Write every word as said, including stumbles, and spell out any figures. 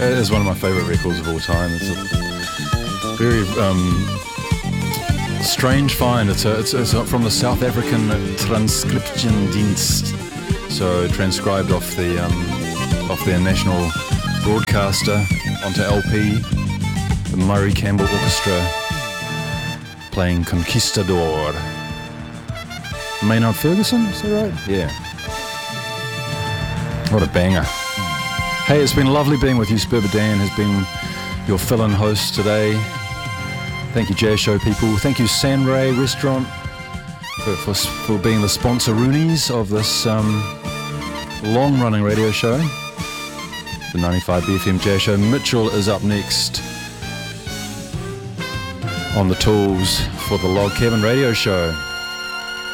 It is one of my favourite records of all time. It's a very um, strange find. It's, a, it's, it's from the South African Transcriptionsdienst, so transcribed off the um, off their national broadcaster onto L P. The Murray Campbell Orchestra playing Conquistador. Maynard Ferguson, is that right? Yeah. What a banger. Hey, it's been lovely being with you. Sperber Dan has been your fill-in host today. Thank you, Jazz Show people. Thank you, Sanray Restaurant, for, for, for being the sponsoroonies of this um, long-running radio show. The ninety-five B F M Jazz Show. Mitchell is up next on the tools for the Log Cabin Radio Show.